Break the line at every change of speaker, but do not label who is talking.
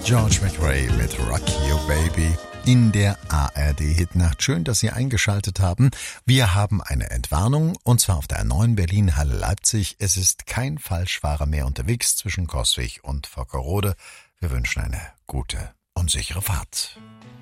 George McRae mit Rock You Baby in der ARD-Hitnacht. Schön, dass Sie eingeschaltet haben. Wir haben eine Entwarnung, und zwar auf der A9 Berlin-Halle Leipzig. Es ist kein Falschfahrer mehr unterwegs zwischen Coswig und Vockerode. Wir wünschen eine gute und sichere Fahrt.